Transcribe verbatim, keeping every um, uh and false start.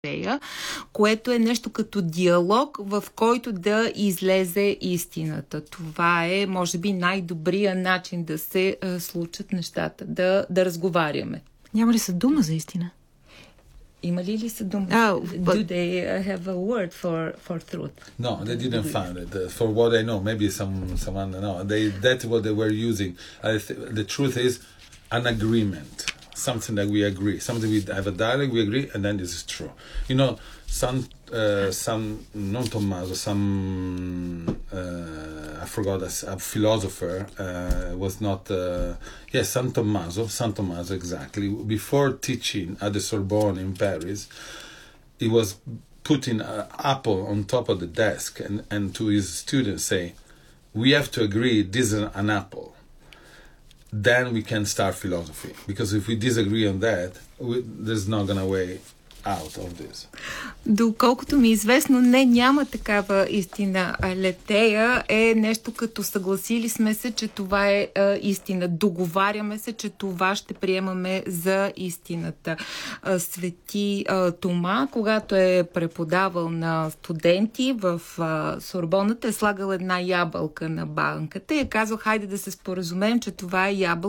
идея, което е нещо като диалог, в който да излезе истината. Това е, може би, най-добрият начин да се а, случат нещата, да, да разговаряме. Няма ли са дума за истина? Има ли ли са дума? Oh, but... Do they have a word for, for truth? No, they didn't find it. Uh, for what I know, maybe some someone no. They that's what they were using. I th- the truth is an agreement, something that we agree, something we have a dialogue, we agree, and then this is true. You know, some uh, some non Tommaso, some uh, I forgot a, a philosopher uh, was not. Uh, yes, San Tommaso, San Tommaso exactly. Before teaching at the Sorbonne in Paris, he was putting an apple on top of the desk and, and to his students say, we have to agree this is an apple. Then we can start philosophy. Because if we disagree on that, we, there's not gonna way out of this. Доколкото ми е известно, не, няма такава истина. Алетея е нещо като съгласили сме се, че това е а, истина. Договаряме се, че това ще приемаме за истината. А, Свети а, Тома, когато е преподавал на студенти в а, Сорбоната, е слагал една ябълка на банката и е казал, хайде да се споразумеем, че това е ябълка